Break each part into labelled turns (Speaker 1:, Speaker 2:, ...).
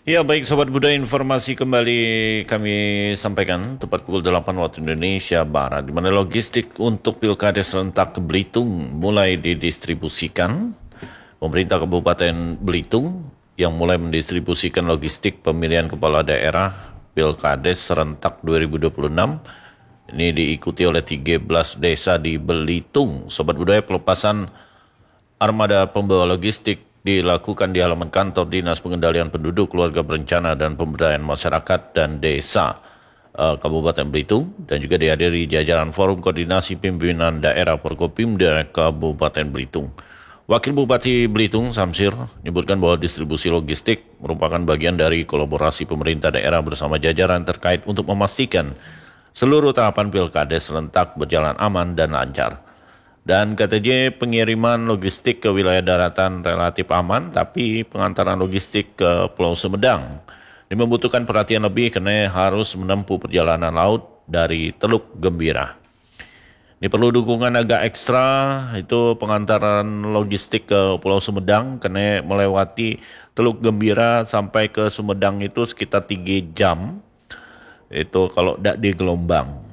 Speaker 1: Ya baik Sobat Budaya, informasi kembali kami sampaikan tepat pukul 8 waktu Indonesia Barat, di mana logistik untuk Pilkada serentak Belitung mulai didistribusikan. Pemerintah Kabupaten Belitung yang mulai mendistribusikan logistik pemilihan kepala daerah Pilkades serentak 2026. Ini diikuti oleh 13 desa di Belitung. Sobat Budaya, pelepasan armada pembawa logistik dilakukan di halaman kantor Dinas Pengendalian Penduduk, Keluarga Berencana, dan Pemberdayaan Masyarakat dan Desa Kabupaten Belitung, dan juga dihadiri jajaran Forum Koordinasi Pimpinan Daerah Forkopimda Kabupaten Belitung. Wakil Bupati Belitung, Samsir, menyebutkan bahwa distribusi logistik merupakan bagian dari kolaborasi pemerintah daerah bersama jajaran terkait untuk memastikan seluruh tahapan pilkada serentak berjalan aman dan lancar. Dan KTJ, pengiriman logistik ke wilayah daratan relatif aman, tapi pengantaran logistik ke Pulau Sumedang ini membutuhkan perhatian lebih karena harus menempuh perjalanan laut dari Teluk Gembira. Ini perlu dukungan agak ekstra, itu pengantaran logistik ke Pulau Sumedang karena melewati Teluk Gembira sampai ke Sumedang itu sekitar 3 jam. Itu kalau tidak di gelombang.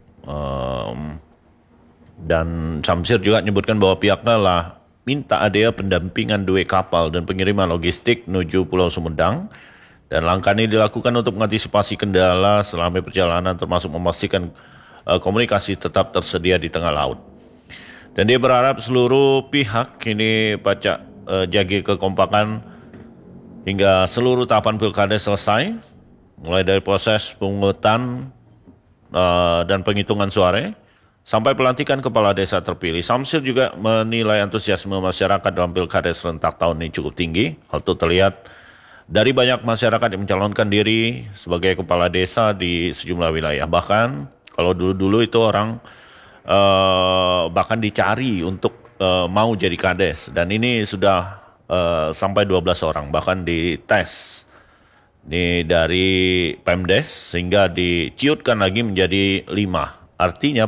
Speaker 1: Dan Samsir juga menyebutkan bahwa pihaknya lah minta adanya pendampingan 2 kapal dan pengiriman logistik menuju Pulau Sumedang. Dan langkah ini dilakukan untuk mengantisipasi kendala selama perjalanan, termasuk memastikan komunikasi tetap tersedia di tengah laut. Dan dia berharap seluruh pihak ini jaga kekompakan hingga seluruh tahapan pilkada selesai, mulai dari proses pemungutan dan penghitungan suara sampai pelantikan kepala desa terpilih. Samsir juga menilai antusiasme masyarakat dalam pilkada serentak tahun ini cukup tinggi. Hal itu terlihat dari banyak masyarakat yang mencalonkan diri sebagai kepala desa di sejumlah wilayah. Bahkan kalau dulu-dulu itu orang bahkan dicari untuk mau jadi kades. Dan ini sudah sampai 12 orang, bahkan dites ini dari Pemdes sehingga diciutkan lagi menjadi 5. Artinya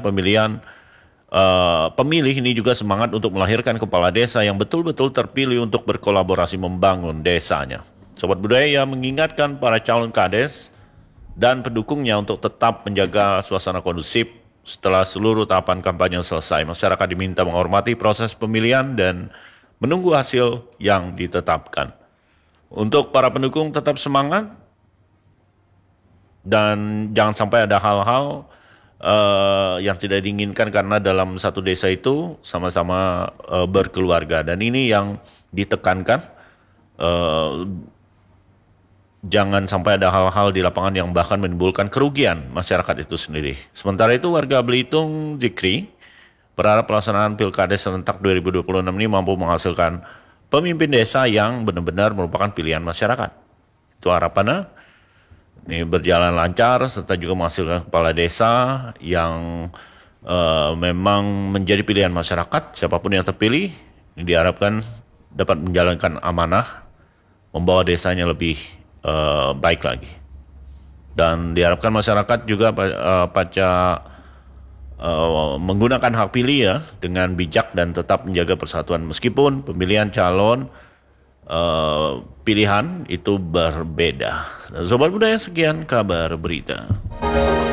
Speaker 1: pemilih ini juga semangat untuk melahirkan kepala desa yang betul-betul terpilih untuk berkolaborasi membangun desanya. Sobat Budaya mengingatkan para calon kades dan pendukungnya untuk tetap menjaga suasana kondusif setelah seluruh tahapan kampanye selesai. Masyarakat diminta menghormati proses pemilihan dan menunggu hasil yang ditetapkan. Untuk para pendukung tetap semangat dan jangan sampai ada hal-hal yang tidak diinginkan, karena dalam satu desa itu sama-sama berkeluarga, dan ini yang ditekankan. Jangan sampai ada hal-hal di lapangan yang bahkan menimbulkan kerugian masyarakat itu sendiri. Sementara itu warga Belitung Zikri berharap pelaksanaan Pilkada serentak 2026 ini mampu menghasilkan pemimpin desa yang benar-benar merupakan pilihan masyarakat. Itu harapannya. Ini berjalan lancar serta juga menghasilkan kepala desa yang memang menjadi pilihan masyarakat. Siapapun yang terpilih ini diharapkan dapat menjalankan amanah, membawa desanya lebih baik lagi. Dan diharapkan masyarakat juga menggunakan hak pilih ya dengan bijak dan tetap menjaga persatuan meskipun pemilihan calon pilihan itu berbeda. Sobat Budaya, sekian kabar berita.